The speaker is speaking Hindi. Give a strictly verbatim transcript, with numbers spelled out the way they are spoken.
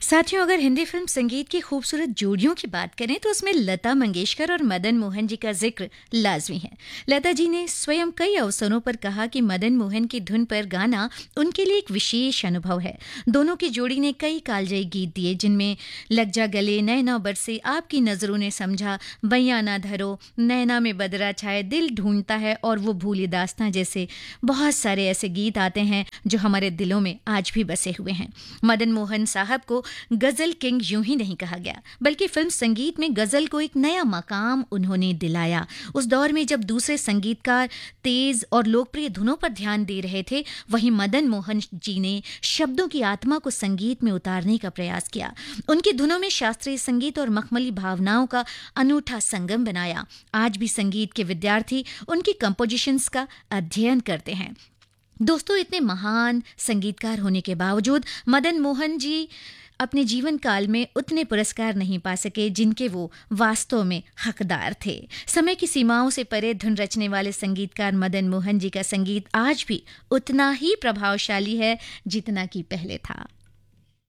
साथियों, अगर हिंदी फिल्म संगीत की खूबसूरत जोड़ियों की बात करें तो उसमें लता मंगेशकर और मदन मोहन जी का जिक्र लाजमी है। लता जी ने स्वयं कई अवसरों पर कहा कि मदन मोहन की धुन पर गाना उनके लिए एक विशेष अनुभव है। दोनों की जोड़ी ने कई कालजयी गीत दिए, जिनमें लग जा गले, नैना बरसे, आपकी नजरों ने समझा, बैया ना धरो, नैना में बदरा छाए, दिल ढूंढता है और वो भूली दास्तां जैसे बहुत सारे ऐसे गीत आते हैं जो हमारे दिलों में आज भी बसे हुए हैं। मदन मोहन साहब को गजल किंग यूं ही नहीं कहा गया, बल्कि फिल्म संगीत में गजल को एक नया मकाम उन्होंने दिलाया। उस दौर में जब दूसरे संगीतकार तेज और लोकप्रिय धुनों पर ध्यान दे रहे थे, वहीं मदन मोहन जी ने शब्दों की आत्मा को संगीत में उतारने का प्रयास किया। उनकी धुनों में शास्त्रीय संगीत और मखमली भावनाओं का अनूठा संगम बनाया। आज भी संगीत के विद्यार्थी उनकी कंपोजिशंस का अध्ययन करते हैं। दोस्तों, इतने महान संगीतकार होने के बावजूद मदन मोहन जी अपने जीवन काल में उतने पुरस्कार नहीं पा सके जिनके वो वास्तव में हकदार थे। समय की सीमाओं से परे धुन रचने वाले संगीतकार मदन मोहन जी का संगीत आज भी उतना ही प्रभावशाली है जितना कि पहले था।